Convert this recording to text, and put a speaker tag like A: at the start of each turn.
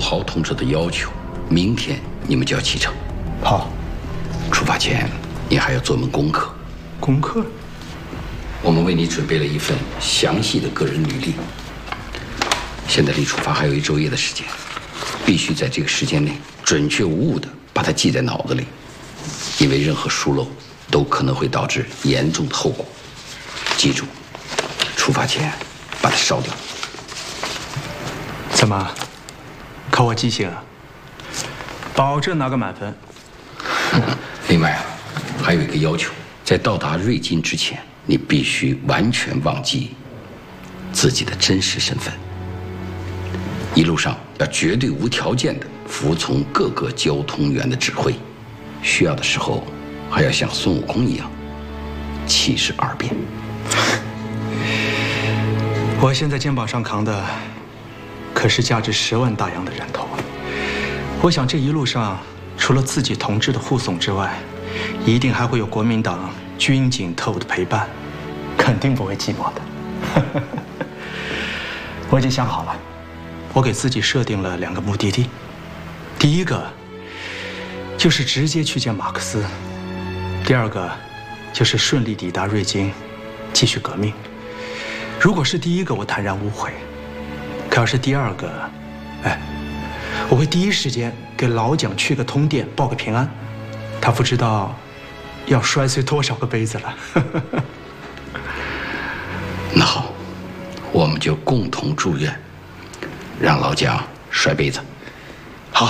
A: 豪同志的要求，明天你们就要启程。
B: 好。
A: 出发前，你还要做门功课。
B: 功课？
A: 我们为你准备了一份详细的个人履历。现在离出发还有1昼夜的时间，必须在这个时间内准确无误地把它记在脑子里，因为任何疏漏都可能会导致严重的后果。记住，出发前把它烧掉。
B: 怎么？考我记性啊？保证拿个满分。
A: 另外啊，还有一个要求，在到达瑞金之前，你必须完全忘记自己的真实身份。一路上要绝对无条件地服从各个交通员的指挥，需要的时候还要像孙悟空一样气势2变。
B: 我现在肩膀上扛的可是价值10万大洋的人头，我想这一路上除了自己同志的护送之外，一定还会有国民党军警特务的陪伴，肯定不会寂寞的。我已经想好了，我给自己设定了2个目的地。第一个就是直接去见马克思，第2个就是顺利抵达瑞金，继续革命。如果是第一个，我坦然无悔；可要是第2个，我会第一时间给老蒋去个通电，报个平安。他不知道要摔碎多少个杯子了。
A: 那好，我们就共同祝愿，让老蒋摔杯子。